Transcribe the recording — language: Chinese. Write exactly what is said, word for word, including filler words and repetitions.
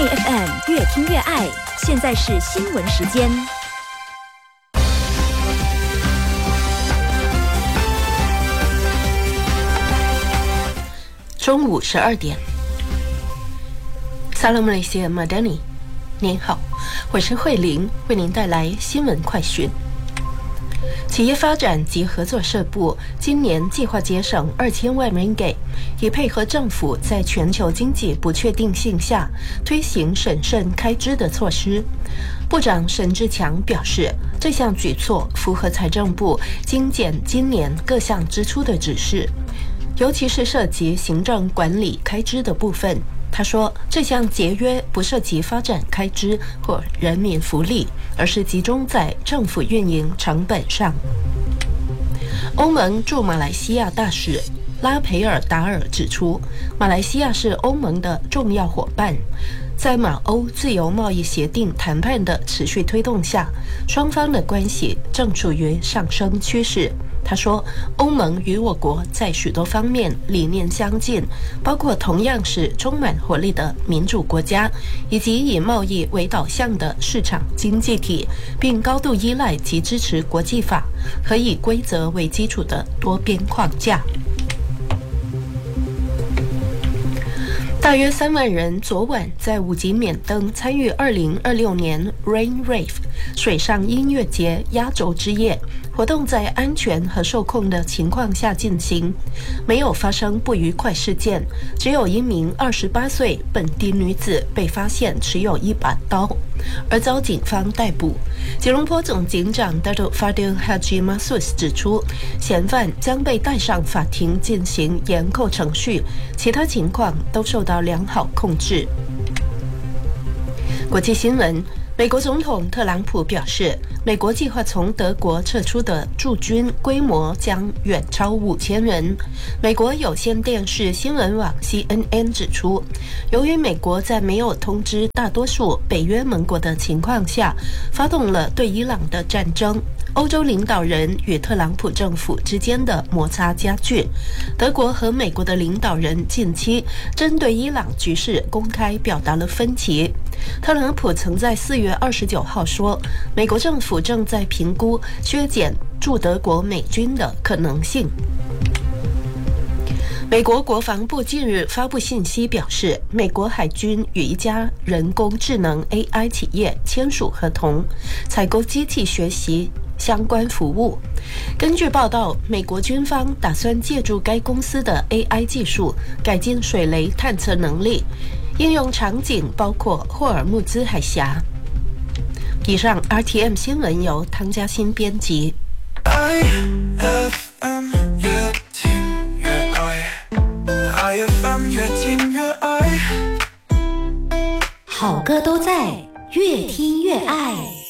F M 越听越爱，现在是新闻时间。 中午十二点。萨拉姆雷西马丹尼，您好，我是慧玲，为您带来新闻快讯。企业发展及合作社部今年计划节省二千万元给，以配合政府在全球经济不确定性下推行审慎开支的措施。部长沈志强表示，这项举措符合财政部精简今年各项支出的指示，尤其是涉及行政管理开支的部分。他说，这项节约不涉及发展开支或人民福利，而是集中在政府运营成本上。欧盟驻马来西亚大使拉培尔达尔指出，马来西亚是欧盟的重要伙伴，在马欧自由贸易协定谈判的持续推动下，双方的关系正处于上升趋势。他说，欧盟与我国在许多方面理念相近，包括同样是充满活力的民主国家，以及以贸易为导向的市场经济体，并高度依赖及支持国际法和以规则为基础的多边框架。大约三万人昨晚在五级免登参与二零二六年 Rain Rave 水上音乐节压轴之夜。活动在安全和受控的情况下进行，没有发生不愉快事件，只有一名二十八岁本地女子被发现持有一把刀，而遭警方逮捕。吉隆坡总警长 Datuk Fadil Haji Masus 指出，嫌犯将被带上法庭进行严扣程序，其他情况都受到良好控制。国际新闻，美国总统特朗普表示，美国计划从德国撤出的驻军规模将远超五千人。美国有线电视新闻网 C N N 指出，由于美国在没有通知大多数北约盟国的情况下，发动了对伊朗的战争，欧洲领导人与特朗普政府之间的摩擦加剧。德国和美国的领导人近期针对伊朗局势公开表达了分歧。特朗普曾在四月二十九号说，美国政府正在评估削减驻德国美军的可能性。美国国防部近日发布信息表示，美国海军与一家人工智能 A I 企业签署合同，采购机器学习相关服务。根据报道，美国军方打算借助该公司的 A I 技术改进水雷探测能力，应用场景包括霍尔木兹海峡。以上 R T M 新闻由汤嘉欣编辑。I F M 越听越爱 I F M 越听越爱， 好歌都在，越听越爱。